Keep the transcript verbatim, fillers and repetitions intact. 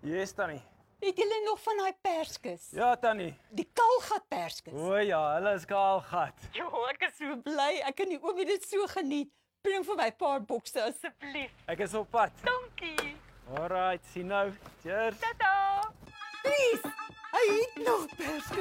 Yes, Tannie. Het julle nog van daai perskes? Ja, Tannie. Die kaalgat perskes. O ja, hulle is kaalgat. Jo, ek is so bly. Ek kan nie oom dit so geniet. Bring vir my 'n paar bokse asseblief. Ek is op pad. Dankie. Alright, sien nou. Cheers. Tata. Please. Hy het nog perskes.